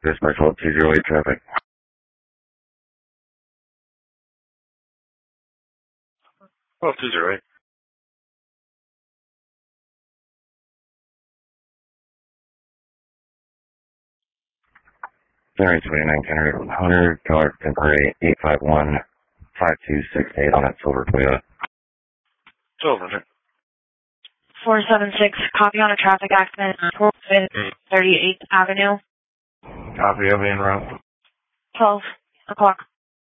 Dispatch 120 traffic. 120. January 29, Henry Hunter, car temporary 851-5268 on that silver Toyota. Silver. 476, copy on a traffic accident, 38th Avenue. Copy of en route. 12 o'clock.